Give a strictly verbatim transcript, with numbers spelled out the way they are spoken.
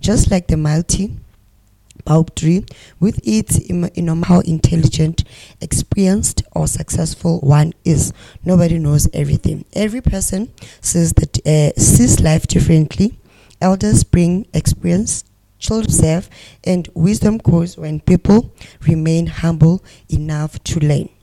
Just like the multi bulb tree, with its im- you know how intelligent, experienced, or successful one is, nobody knows everything. Every person sees that uh, sees life differently. Elders bring experience, children observe, and wisdom grows when people remain humble enough to learn.